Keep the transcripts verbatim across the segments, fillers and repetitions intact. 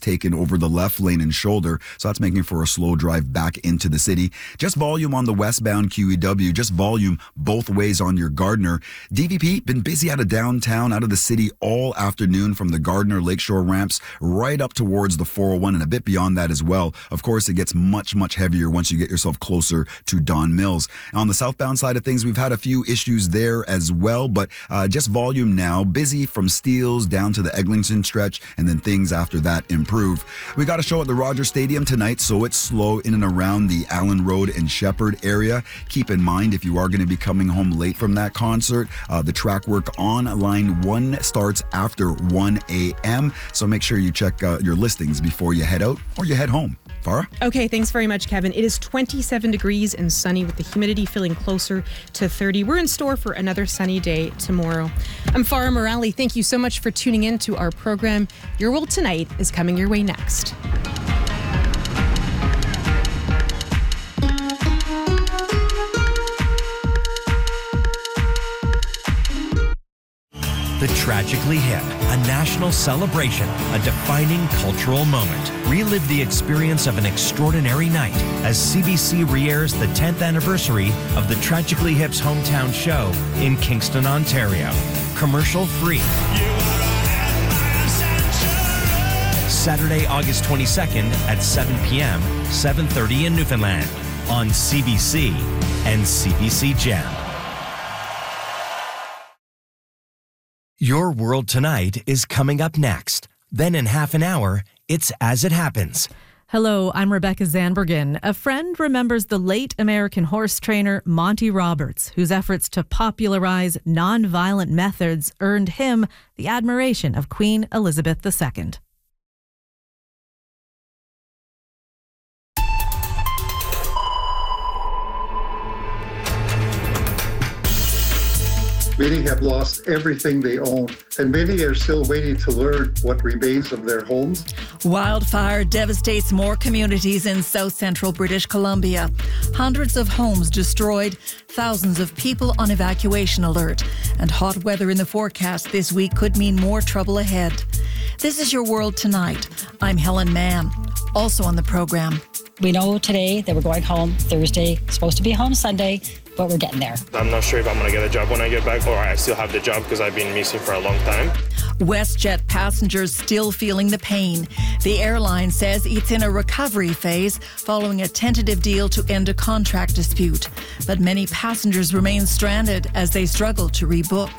taken over the left lane and shoulder, so that's making for a slow drive back into the city. Just volume on the westbound Q E W, just volume both ways on your Gardner. D V P, been busy out of downtown, out of the city all afternoon from the Gardner Lakeshore ramps right up towards the four oh one and a bit beyond that as well. Of course, it gets much, much heavier once you get yourself closer to Don Mills. On the southbound side of things, we've had a few issues there as well, but uh, just volume now. Busy from Steeles down to the Eglinton stretch, and then things after that improve. We got a show at the Rogers Stadium tonight, so it's slow in and around the Allen Road and Shepherd area. Keep in mind, if you are going to be coming home late from that concert, uh, the track work on line one starts after one a.m., so make sure you check uh, your listings before you head out or you head home. Farah? Okay, thanks very much, Kevin. It is twenty-seven degrees and sunny with the humidity feeling closer to thirty. We're in store for another sunny day tomorrow. I'm Farah Morali. Thank you so much for tuning in to our program. Your World Tonight is coming your way next. The Tragically Hip, a national celebration, a defining cultural moment. Relive the experience of an extraordinary night as C B C re-airs the tenth anniversary of the Tragically Hip's hometown show in Kingston, Ontario. Commercial free. Saturday, August twenty-second at seven p.m., seven thirty in Newfoundland on C B C and C B C Gem. Your World Tonight is coming up next. Then in half an hour, it's As It Happens. Hello, I'm Rebecca Zanbergen. A friend remembers the late American horse trainer Monty Roberts, whose efforts to popularize nonviolent methods earned him the admiration of Queen Elizabeth the Second. Many have lost everything they own, and many are still waiting to learn what remains of their homes. Wildfire devastates more communities in south central British Columbia. Hundreds of homes destroyed, thousands of people on evacuation alert, and hot weather in the forecast this week could mean more trouble ahead. This is Your World Tonight. I'm Helen Mann. Also on the program. We know today that we're going home Thursday, supposed to be home Sunday, but we're getting there. I'm not sure if I'm going to get a job when I get back, or I still have the job because I've been missing for a long time. WestJet passengers still feeling the pain. The airline says it's in a recovery phase following a tentative deal to end a contract dispute. But many passengers remain stranded as they struggle to rebook.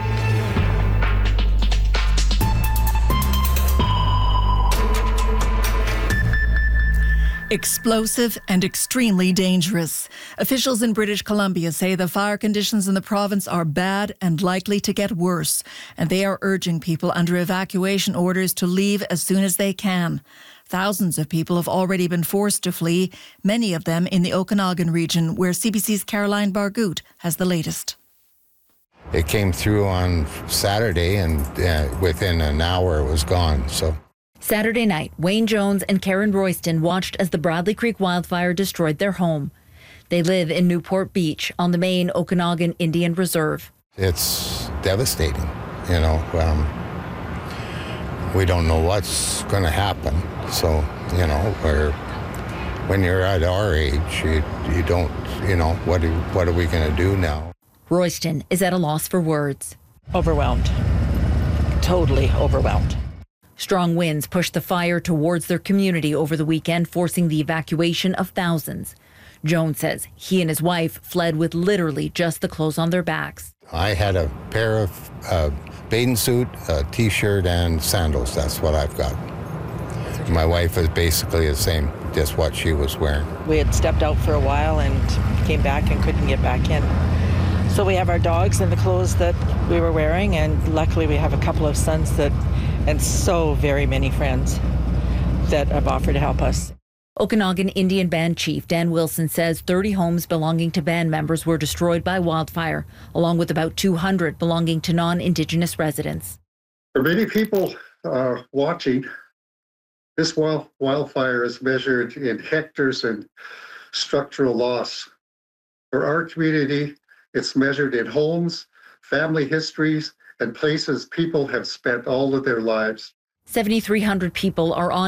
Explosive and extremely dangerous. Officials in British Columbia say the fire conditions in the province are bad and likely to get worse, and they are urging people under evacuation orders to leave as soon as they can. Thousands of people have already been forced to flee, many of them in the Okanagan region, where C B C's Caroline Bargout has the latest. It came through on Saturday, and uh, within an hour it was gone, so... Saturday night, Wayne Jones and Karen Royston watched as the Bradley Creek wildfire destroyed their home. They live in Newport Beach on the main Okanagan Indian Reserve. It's devastating, you know. Um, we don't know what's going to happen. So, you know, we're, when you're at our age, you, you don't, you know, what, do, what are we going to do now? Royston is at a loss for words. Overwhelmed. Totally overwhelmed. Strong winds pushed the fire towards their community over the weekend, forcing the evacuation of thousands. Jones says he and his wife fled with literally just the clothes on their backs. I had a pair of uh, bathing suit, a T-shirt, and sandals. That's what I've got. My wife is basically the same, just what she was wearing. We had stepped out for a while and came back and couldn't get back in. So we have our dogs in the clothes that we were wearing, and luckily we have a couple of sons that, and so very many friends that have offered to help us. Okanagan Indian Band Chief Dan Wilson says thirty homes belonging to band members were destroyed by wildfire, along with about two hundred belonging to non-Indigenous residents. For many people uh, watching, this wild, wildfire is measured in hectares and structural loss. For our community, it's measured in homes, family histories, and places people have spent all of their lives. seven thousand three hundred people are on